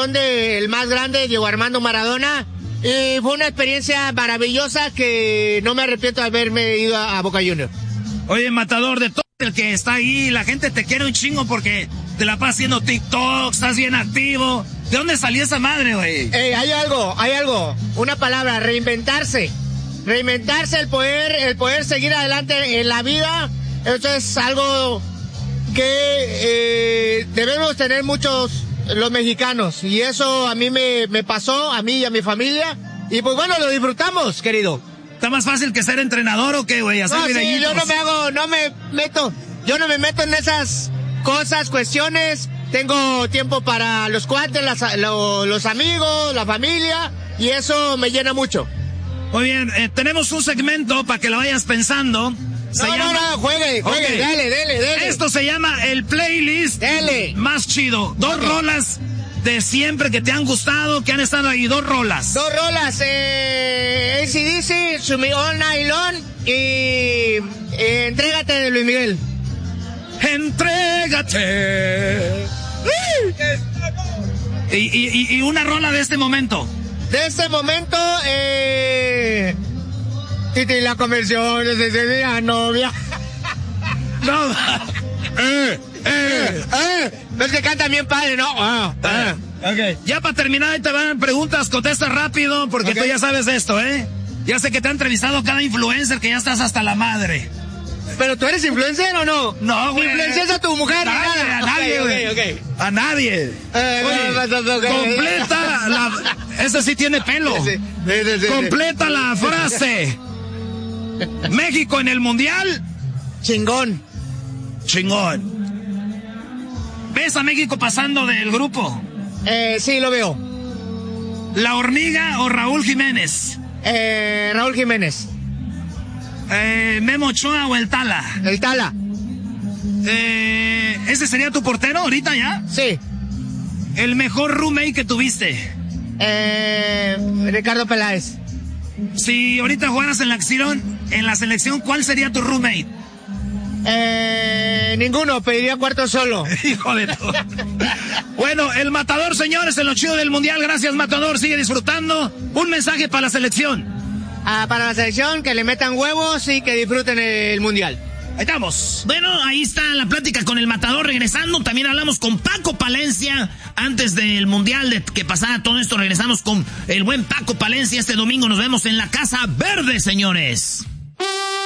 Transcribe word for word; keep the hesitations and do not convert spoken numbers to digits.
campeón del más grande, Diego Armando Maradona. Y fue una experiencia maravillosa que no me arrepiento de haberme ido a, a Boca Juniors. Oye, Matador, de todo el que está ahí, la gente te quiere un chingo porque te la pasas haciendo TikTok, estás bien activo. ¿De dónde salió esa madre, güey? Eh, hay algo, hay algo. Una palabra, reinventarse. Reinventarse, el poder, el poder seguir adelante en la vida. Eso es algo que eh, debemos tener muchos los mexicanos. Y eso a mí me, me pasó, a mí y a mi familia. Y pues bueno, lo disfrutamos, querido. ¿Está más fácil que ser entrenador o qué, güey? Hacer no, videitos. Sí, yo no me hago, no me meto, yo no me meto en esas cosas, cuestiones. Tengo tiempo para los cuates, las, lo, los amigos, la familia, y eso me llena mucho. Muy bien, eh, tenemos un segmento para que lo vayas pensando. Se no, llama... no, no, juegue, juegue, okay. dale, dale, dale. Esto se llama el playlist dale. más chido. Dos okay. rolas de siempre que te han gustado, que han estado ahí, dos rolas. Dos rolas, eh, A C D C, To Me All Night Long y eh, Entrégate de Luis Miguel. Entrégate. y, y, y una rola de este momento. De este momento, eh... Titi la conversión de ese día novia. No. eh, eh, eh. No es que canta bien padre, ¿no? Ah, ah. Okay. Ya para terminar, ahí te van preguntas, contesta rápido, porque okay. tú ya sabes de esto, ¿eh? Ya sé que te ha entrevistado cada influencer, que ya estás hasta la madre. ¿Pero tú eres influencer o no? No, güey. ¿Influencias a tu mujer? Nadie, nada. A nadie, güey. Okay, okay, okay. A nadie. Eh, Oye, okay. completa la... Ese sí tiene pelo. Sí, sí, sí, sí, completa sí. la frase. México en el Mundial. Chingón. Chingón. ¿Ves a México pasando del grupo? Eh, sí, lo veo. ¿La Hormiga o Raúl Jiménez? Eh, Raúl Jiménez. Eh, ¿Memo Ochoa o el Tala? El Tala. Eh, ¿Ese sería tu portero ahorita ya? Sí. ¿El mejor roommate que tuviste? Eh, Ricardo Peláez. Si ahorita jugaras en la acción, en la selección, ¿cuál sería tu roommate? Eh, ninguno, pediría cuarto solo. Hijo de todo. Bueno, el Matador, señores, en lo chido del Mundial. Gracias, Matador, sigue disfrutando. Un mensaje para la selección. Ah, para la selección, que le metan huevos y que disfruten el Mundial. Ahí estamos. Bueno, ahí está la plática con el Matador. Regresando, también hablamos con Paco Palencia. Antes del Mundial, de que pasara todo esto, regresamos con el buen Paco Palencia. Este domingo nos vemos en la Casa Verde, señores.